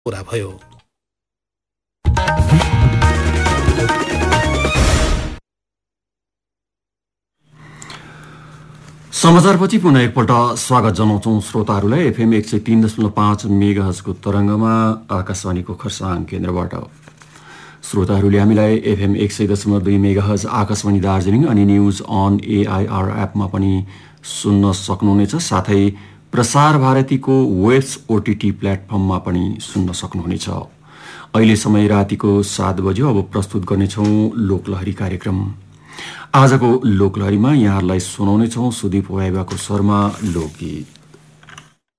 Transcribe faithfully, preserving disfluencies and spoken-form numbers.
पूरा भयो। समाचारपछि पुनः एकपल्ट स्वागत जनाउँछौँ श्रोताहरूलाई। एफएम एक सय तीन दशमलव पाँच मेगाहजको तरङ्गमा आकाशवाणीको खरसाङ केन्द्रबाट। श्रोताहरूले हामीलाई एफएम एक सय दशमलव दुई मेगाहज आकाशवाणी दार्जिलिङ अनि न्युज अन एआइआर एपमा पनि सुन्न सक्नुहुनेछ। साथै प्रसार भारतीको वेब्स ओटिटी प्लेटफर्ममा पनि सुन्न सक्नुहुनेछ। अहिले समय रातिको सात बज्यो। अब प्रस्तुत गर्नेछौँ लोकलहरी कार्यक्रम। आजको लोकलहरीमा यहाँहरूलाई सुनाउनेछौँ सुदीप वाइबाको स्वरमा लोकगीत।